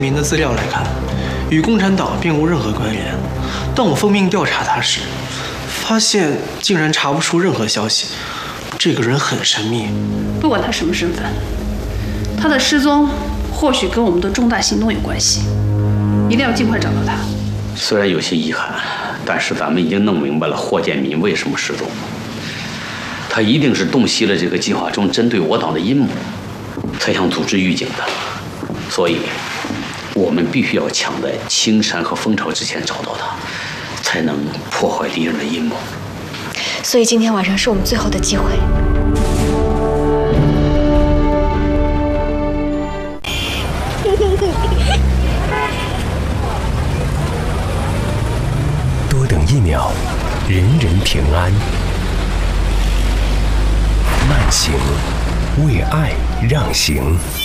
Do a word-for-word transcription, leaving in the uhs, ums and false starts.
民的资料来看，与共产党并无任何关联。当我奉命调查他时，发现竟然查不出任何消息。这个人很神秘。 不管他什么身份，他的失踪或许跟我们的重大行动有关系，一定要尽快找到他。 虽然有些遗憾，但是咱们已经弄明白了霍建民为什么失踪。他一定是洞悉了这个计划中针对我党的阴谋，才想组织预警的。所以，我们必须要抢在青山和蜂巢之前找到他，才能破坏敌人的阴谋。 所以今天晚上是我们最后的机会。 多等一秒，人人平安。慢行，为爱让行。